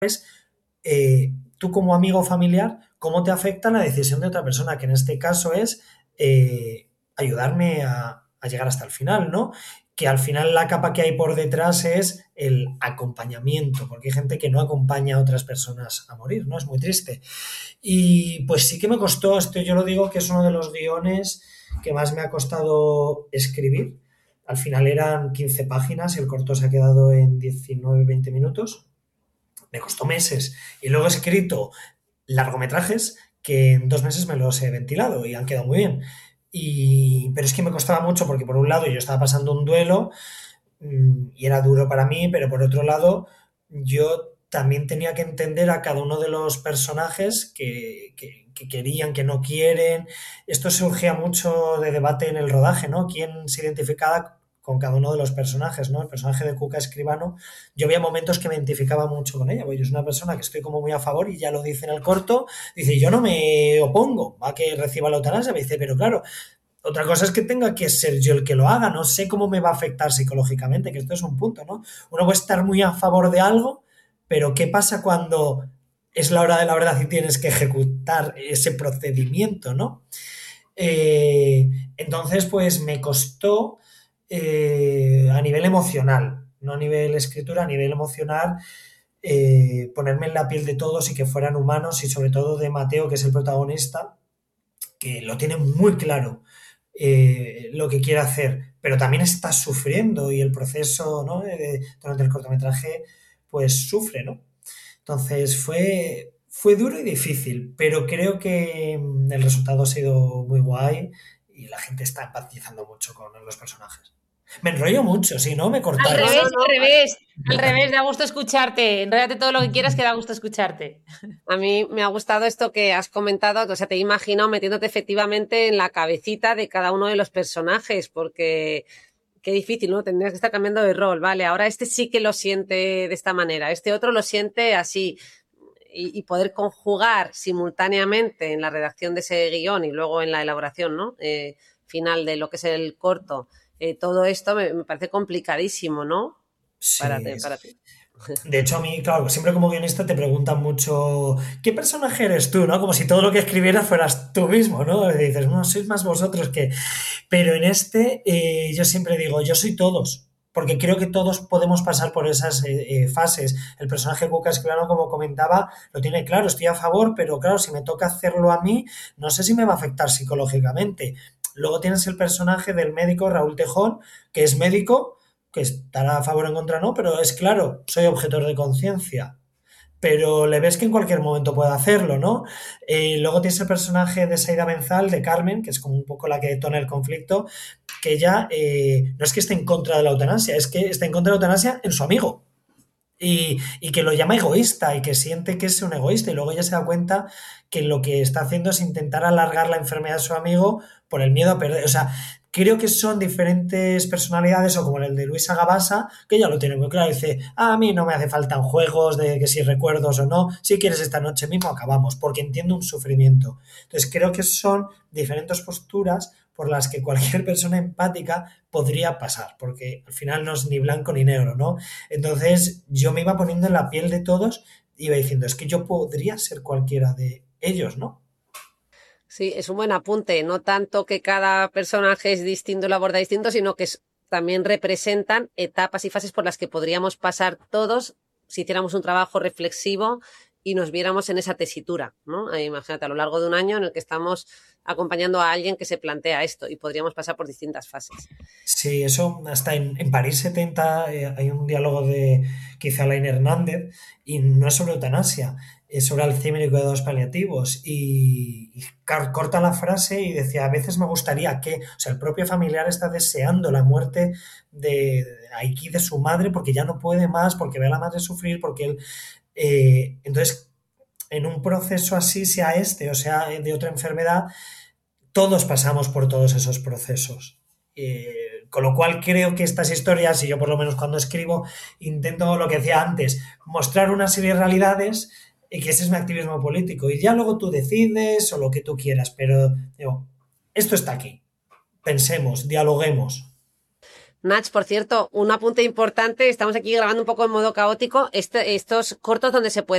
tú como amigo o familiar, cómo te afecta la decisión de otra persona, que en este caso es ayudarme a llegar hasta el final, ¿no? Que al final la capa que hay por detrás es el acompañamiento, porque hay gente que no acompaña a otras personas a morir, ¿no? Es muy triste. Y pues sí que me costó, esto yo lo digo que es uno de los guiones que más me ha costado escribir. Al final eran 15 páginas y el corto se ha quedado en 19-20 minutos. Me costó meses. Y luego he escrito largometrajes que en 2 meses me los he ventilado y han quedado muy bien. Pero es que me costaba mucho porque por un lado yo estaba pasando un duelo y era duro para mí, pero por otro lado yo también tenía que entender a cada uno de los personajes que querían, que no quieren. Esto surgía mucho de debate en el rodaje, ¿no? ¿Quién se identificaba con cada uno de los personajes, ¿no? El personaje de Cuca Escribano, yo había momentos que me identificaba mucho con ella, porque yo soy una persona que estoy como muy a favor y ya lo dice en el corto, dice, yo no me opongo a que reciba la eutanasia, me dice, pero claro, otra cosa es que tenga que ser yo el que lo haga, no sé cómo me va a afectar psicológicamente, que esto es un punto, ¿no? Uno puede estar muy a favor de algo, pero ¿qué pasa cuando es la hora de la verdad y tienes que ejecutar ese procedimiento, ¿no? Entonces, pues me costó a nivel emocional, no a nivel escritura, a nivel emocional, ponerme en la piel de todos y que fueran humanos y sobre todo de Mateo, que es el protagonista, que lo tiene muy claro lo que quiere hacer, pero también está sufriendo y el proceso, ¿no? Durante el cortometraje pues sufre, ¿no? Entonces fue duro y difícil, pero creo que el resultado ha sido muy guay y la gente está empatizando mucho con los personajes. Me enrollo mucho, si no me Al cortáis. revés, al revés, al revés, da gusto escucharte. Enrédate todo lo que quieras, que da gusto escucharte. A mí me ha gustado esto que has comentado, o sea, te he imaginado metiéndote efectivamente en la cabecita de cada uno de los personajes, porque qué difícil, ¿no? Tendrías que estar cambiando de rol, vale, ahora este sí que lo siente de esta manera, este otro lo siente así, y poder conjugar simultáneamente en la redacción de ese guión y luego en la elaboración, ¿no? Final de lo que es el corto, todo esto me parece complicadísimo, ¿no? Sí. Para ti. De hecho, a mí, claro, siempre como guionista te preguntan mucho, ¿qué personaje eres tú, no? Como si todo lo que escribieras fueras tú mismo, ¿no? Y dices, no, sois más vosotros que... Pero en este, yo siempre digo, yo soy todos, porque creo que todos podemos pasar por esas fases. El personaje Cuca Escribano, como comentaba, lo tiene claro, estoy a favor, pero claro, si me toca hacerlo a mí, no sé si me va a afectar psicológicamente. Luego tienes el personaje del médico Raúl Tejón, que es médico, que estará a favor o en contra, no, pero es claro, soy objetor de conciencia, pero le ves que en cualquier momento puede hacerlo, ¿no? Luego tienes el personaje de Saida Benzal, de Carmen, que es como un poco la que detona el conflicto, que ella no es que esté en contra de la eutanasia, es que está en contra de la eutanasia en su amigo. Y que lo llama egoísta y que siente que es un egoísta y luego ella se da cuenta que lo que está haciendo es intentar alargar la enfermedad de su amigo por el miedo a perder. O sea, creo que son diferentes personalidades o como el de Luisa Gabasa, que ya lo tiene muy claro. Dice, a mí no me hace falta juegos de que si recuerdos o no, si quieres esta noche mismo acabamos, porque entiendo un sufrimiento. Entonces creo que son diferentes posturas por las que cualquier persona empática podría pasar, porque al final no es ni blanco ni negro, ¿no? Entonces yo me iba poniendo en la piel de todos y iba diciendo, es que yo podría ser cualquiera de ellos, ¿no? Sí, es un buen apunte. No tanto que cada personaje es distinto, lo aborda distinto, sino que también representan etapas y fases por las que podríamos pasar todos si hiciéramos un trabajo reflexivo y nos viéramos en esa tesitura, ¿no? Imagínate, a lo largo de un año en el que estamos acompañando a alguien que se plantea esto y podríamos pasar por distintas fases. Sí, eso hasta en París 70 hay un diálogo que hizo Alain Hernández y no es sobre eutanasia, es sobre Alzheimer y cuidados paliativos y corta la frase y decía, a veces me gustaría que, o sea, el propio familiar está deseando la muerte aquí de su madre porque ya no puede más, porque ve a la madre sufrir, porque él... entonces, en un proceso así, sea este o sea de otra enfermedad, todos pasamos por todos esos procesos. Con lo cual creo que estas historias, y yo por lo menos cuando escribo, intento lo que decía antes, mostrar una serie de realidades y que ese es mi activismo político. Y ya luego tú decides o lo que tú quieras, pero digo, esto está aquí. Pensemos, dialoguemos. Nach, por cierto, un apunte importante, estamos aquí grabando un poco en modo caótico, estos cortos donde se puede